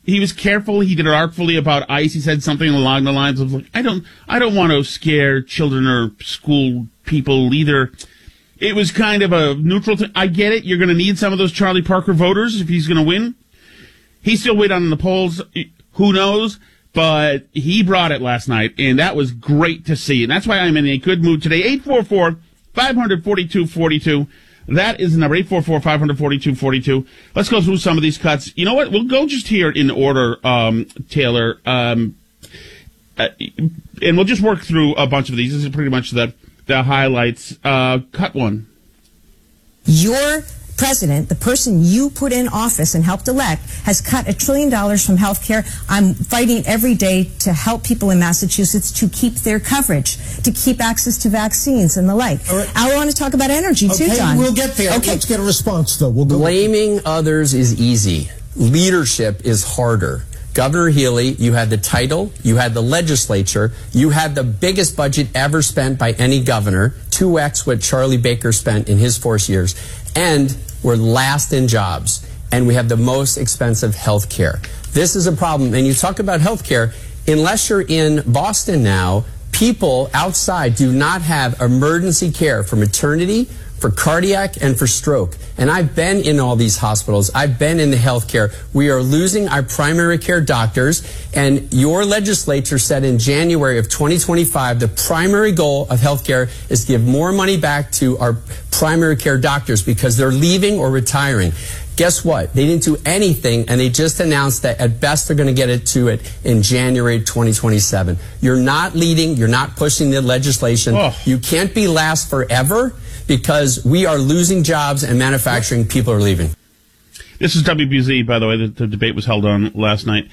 he was careful. He did it artfully about ICE. He said something along the lines of, like, I don't want to scare children or school people either. It was kind of a neutral thing. I get it. You're going to need some of those Charlie Parker voters if he's going to win. He's still way down in the polls. Who knows? But he brought it last night, and that was great to see. And that's why I'm in a good mood today. 844-500-4242. That is the number, 844-500-4242. Let's go through some of these cuts. You know what? We'll go just here in order, Taylor. And we'll just work through a bunch of these. This is pretty much the highlights. Cut one. Your president, the person you put in office and helped elect, has cut $1 trillion from health care. I'm fighting every day to help people in Massachusetts to keep their coverage, to keep access to vaccines and the like. Right. I want to talk about energy too, John. We'll get there. Okay. Let's get a response, though. We'll go. Blaming others is easy. Leadership is harder. Governor Healy, you had the title, you had the legislature, you had the biggest budget ever spent by any governor, 2x what Charlie Baker spent in his 4 years, and we're last in jobs, and we have the most expensive health care. This is a problem. And you talk about health care, unless you're in Boston now, people outside do not have emergency care for maternity, for cardiac, and for stroke. And I've been in all these hospitals. I've been in the healthcare. We are losing our primary care doctors, and your legislature said in January of 2025 the primary goal of healthcare is to give more money back to our primary care doctors because they're leaving or retiring. Guess what? They didn't do anything, and they just announced that at best they're going to get it to it in January 2027. You're not leading. You're not pushing the legislation. Oh. You can't be last forever, because we are losing jobs and manufacturing people are leaving. This is WBZ, by the way. The debate was held on last night.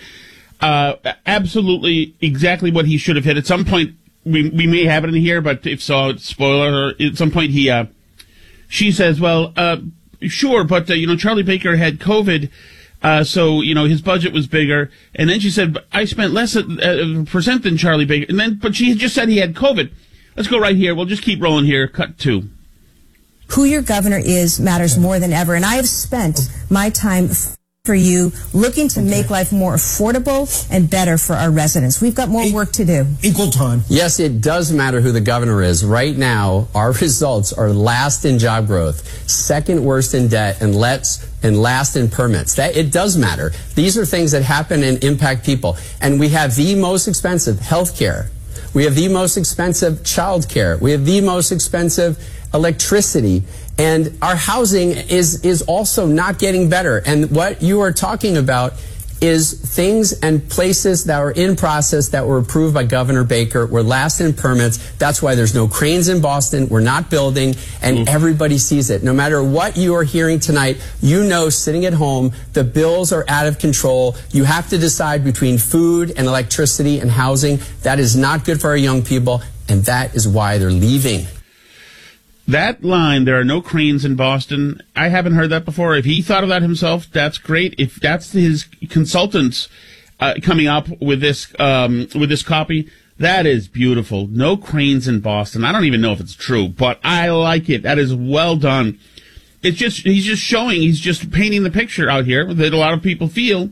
Absolutely exactly what he should have hit. At some point, we may have it in here, but if so, spoiler, at some point she says, well, sure, but, Charlie Baker had COVID, so, his budget was bigger. And then she said, but I spent less percent than Charlie Baker. But she just said he had COVID. Let's go right here. We'll just keep rolling here. Cut 2. Who your governor is matters more than ever. And I have spent my time for you looking to make life more affordable and better for our residents. We've got more work to do. Equal time. Yes, it does matter who the governor is. Right now, our results are last in job growth, second worst in debt, and last in permits. It does matter. These are things that happen and impact people. And we have the most expensive health care. We have the most expensive child care. We have the most expensive electricity, and our housing is also not getting better. And what you are talking about is things and places that are in process that were approved by Governor Baker. We're last in permits. That's why there's no cranes in Boston. We're not building, and everybody sees it. No matter what you are hearing tonight, sitting at home, the bills are out of control. You have to decide between food and electricity and housing. That is not good for our young people, and that is why they're leaving. That line, there are no cranes in Boston, I haven't heard that before. If he thought of that himself, that's great. If that's his consultants coming up with this copy, that is beautiful. No cranes in Boston. I don't even know if it's true, but I like it. That is well done. He's just painting the picture out here that a lot of people feel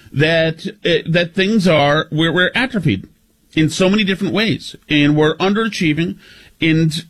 that things we're atrophied in so many different ways, and we're underachieving, and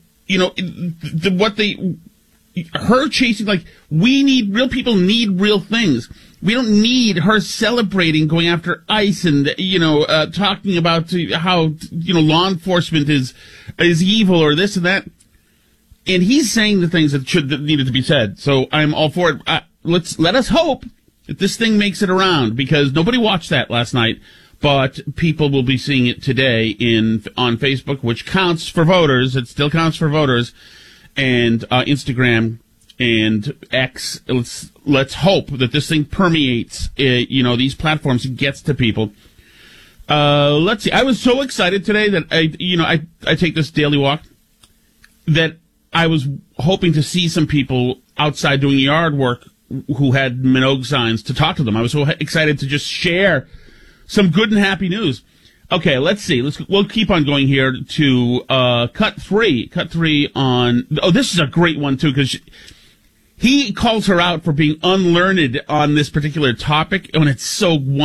her chasing, like, real people need real things. We don't need her celebrating, going after ICE and, talking about how, law enforcement is evil or this and that. And he's saying the things that needed to be said. So I'm all for it. Let us hope that this thing makes it around, because nobody watched that last night. But people will be seeing it today on Facebook, which counts for voters. It still counts for voters, and Instagram and X. Let's hope that this thing permeates, these platforms, and gets to people. Let's see. I was so excited today that I take this daily walk, that I was hoping to see some people outside doing yard work who had Minogue signs to talk to them. I was so excited to just share some good and happy news. Okay, let's see. We'll keep on going here to cut three on. Oh, this is a great one too, because he calls her out for being unlearned on this particular topic, and it's so wonderful.